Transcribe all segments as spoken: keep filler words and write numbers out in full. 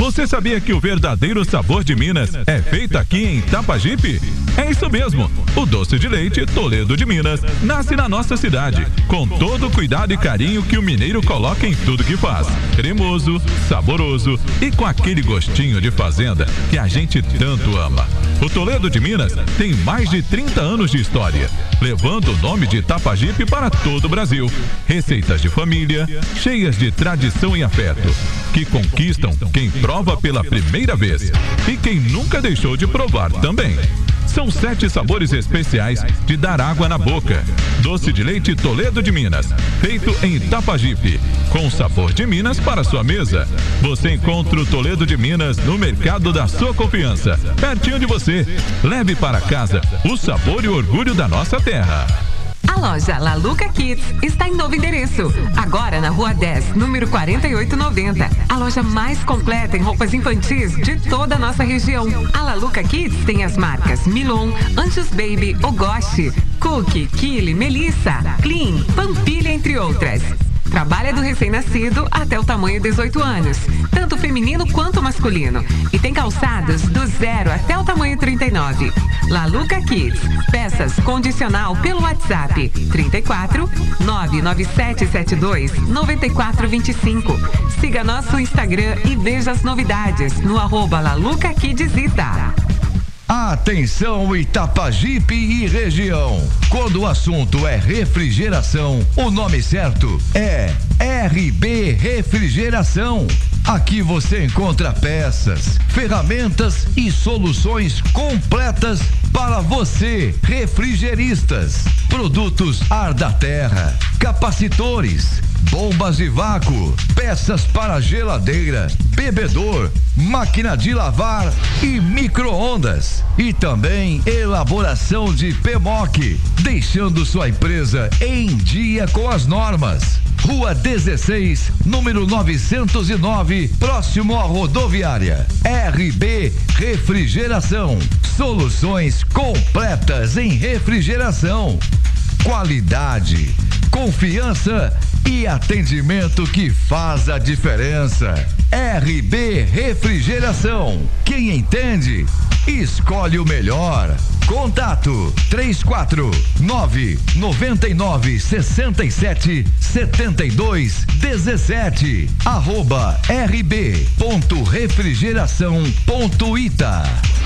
Você sabia que o verdadeiro sabor de Minas é feito aqui em Itapajipe? É isso mesmo, o doce de leite Toledo de Minas nasce na nossa cidade, com todo o cuidado e carinho que o mineiro coloca em tudo que faz. Cremoso, saboroso e com aquele gostinho de fazenda que a gente tanto ama. O Toledo de Minas tem mais de trinta anos de história, levando o nome de Itapajipe para todo o Brasil. Receitas de família, cheias de tradição e afeto, que conquistam quem prova pela primeira vez e quem nunca deixou de provar também. São sete sabores especiais de dar água na boca. Doce de leite Toledo de Minas, feito em Itapajipe, com sabor de Minas para sua mesa. Você encontra o Toledo de Minas no mercado da sua confiança, pertinho de você. Leve para casa o sabor e o orgulho da nossa terra. A loja Laluca Kids está em novo endereço, agora na Rua dez, número quarenta e oito noventa. A loja mais completa em roupas infantis de toda a nossa região. A Laluca Kids tem as marcas Milon, Anjos Baby, Ogoshi, Cookie, Kili, Melissa, Clean, Pampilha, entre outras. Trabalha do recém-nascido até o tamanho dezoito anos, tanto feminino quanto masculino. E tem calçados do zero até o tamanho trinta e nove. Laluca Kids, peças condicional pelo WhatsApp trinta e quatro, nove nove sete sete dois, nove quatro dois cinco. Siga nosso Instagram e veja as novidades no arroba Laluca Kids Ita. Atenção Itapajipe e região. Quando o assunto é refrigeração, o nome certo é R B Refrigeração. Aqui você encontra peças, ferramentas e soluções completas para você, refrigeristas. Produtos ar da terra, capacitores, bombas de vácuo, peças para geladeira, bebedor, máquina de lavar e micro-ondas. E também elaboração de P M O C, deixando sua empresa em dia com as normas. Rua dezesseis, número novecentos e nove, próximo à rodoviária. R B Refrigeração. Soluções completas em refrigeração. Qualidade, confiança e atendimento que faz a diferença. R B Refrigeração. Quem entende, escolhe o melhor. Contato três quatro nove, nove nove, seis sete, sete dois um sete, arroba rb ponto refrigeração ponto ita.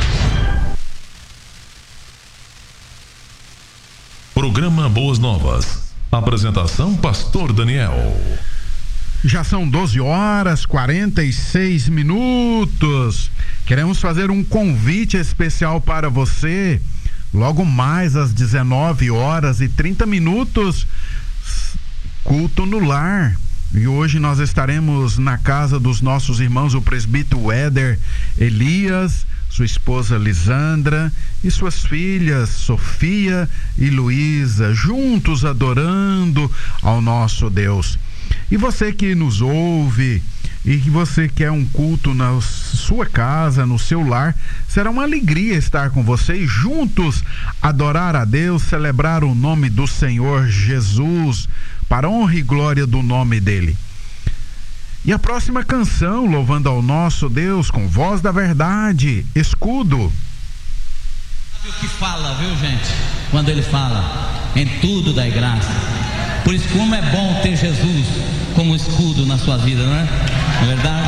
Programa Boas Novas. Apresentação Pastor Daniel. Já são doze horas, quarenta e seis minutos. Queremos fazer um convite especial para você. Logo mais às dezenove horas e trinta minutos, culto no lar. E hoje nós estaremos na casa dos nossos irmãos, o presbítero Éder Elias, sua esposa Lisandra e suas filhas Sofia e Luísa, juntos adorando ao nosso Deus. E você que nos ouve e que você quer um culto na sua casa, no seu lar, será uma alegria estar com você e juntos adorar a Deus, celebrar o nome do Senhor Jesus, para a honra e glória do nome dele. E a próxima canção, louvando ao nosso Deus com voz da verdade, Escudo. Sabe o que fala, viu, gente? Quando ele fala, em tudo dai graça. Por isso, como é bom ter Jesus como escudo na sua vida, não é? Não é verdade?